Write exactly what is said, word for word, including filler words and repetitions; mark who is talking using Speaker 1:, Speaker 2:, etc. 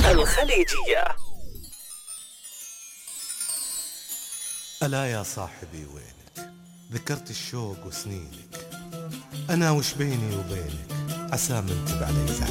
Speaker 1: الخليجية.
Speaker 2: ألا يا صاحبي وينك؟ ذكرت الشوق وسنينك، أنا وش بيني وبينك؟ عسى من تب علي زعلك.